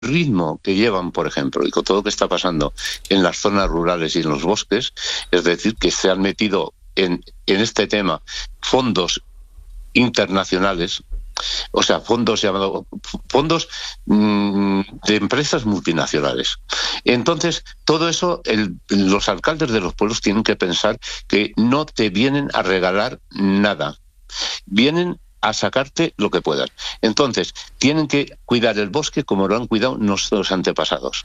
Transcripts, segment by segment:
ritmo que llevan, por ejemplo, y con todo lo que está pasando en las zonas rurales y en los bosques, es decir, que se han metido en este tema fondos internacionales, o sea, fondos de empresas multinacionales. Entonces, todo eso, los alcaldes de los pueblos tienen que pensar que no te vienen a regalar nada, vienen a sacarte lo que puedan. Entonces, tienen que cuidar el bosque como lo han cuidado nuestros antepasados.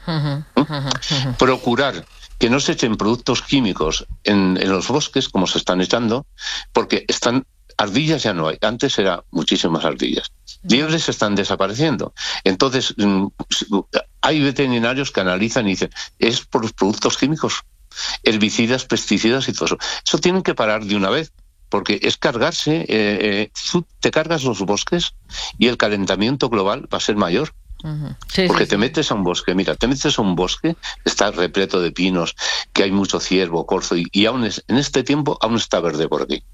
Procurar que no se echen productos químicos en los bosques, como se están echando, porque ardillas ya no hay. Antes eran muchísimas ardillas. Liebres están desapareciendo. Entonces, hay veterinarios que analizan y dicen, es por los productos químicos, herbicidas, pesticidas y todo eso. Eso tienen que parar de una vez, porque es cargarse, te cargas los bosques y el calentamiento global va a ser mayor. Porque te metes a un bosque, está repleto de pinos, que hay mucho ciervo, corzo, y aún en este tiempo aún está verde por aquí.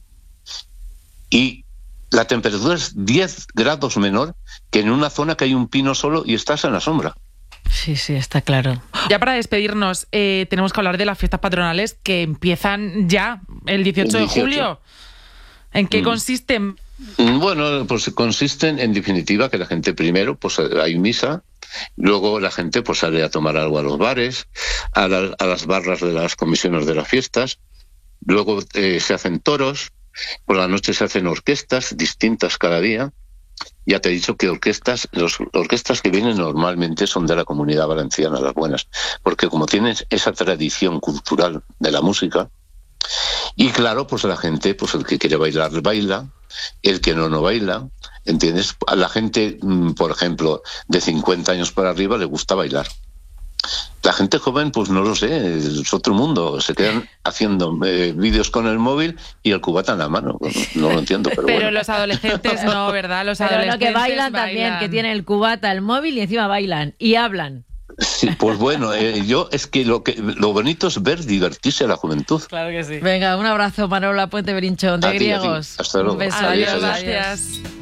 Y la temperatura es 10 grados menor que en una zona que hay un pino solo y estás en la sombra. Sí, está claro. Ya para despedirnos, tenemos que hablar de las fiestas patronales que empiezan ya el 18 de julio. ¿En qué consisten? Bueno, pues consisten en definitiva que la gente primero, pues hay misa, luego la gente pues sale a tomar algo a los bares, a las barras de las comisiones de las fiestas, luego se hacen toros, por la noche se hacen orquestas distintas cada día. Ya te he dicho que las orquestas que vienen normalmente son de la Comunidad Valenciana, las buenas, porque como tienes esa tradición cultural de la música, y claro, pues la gente, pues el que quiere bailar, baila, el que no baila, ¿entiendes? A la gente, por ejemplo, de 50 años para arriba le gusta bailar. La gente joven, pues no lo sé, es otro mundo. Se quedan haciendo vídeos con el móvil y el cubata en la mano. No lo entiendo, pero bueno. Los adolescentes no, ¿verdad? Los pero adolescentes que bailan también, que tienen el cubata, el móvil y encima bailan y hablan. Sí, pues bueno, es que lo bonito es ver divertirse a la juventud. Claro que sí. Venga, un abrazo, Manuela Puente Berinchón, de Griegos. Hasta luego. Un beso. Adiós, gracias.